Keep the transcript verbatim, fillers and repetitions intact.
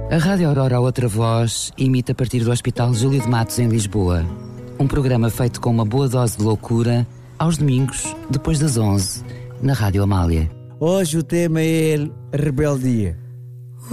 A Rádio Aurora Outra Voz imita a partir do Hospital Júlio de Matos, em Lisboa. Um programa feito com uma boa dose de loucura, aos domingos, depois das onze, na Rádio Amália. Hoje o tema é rebeldia.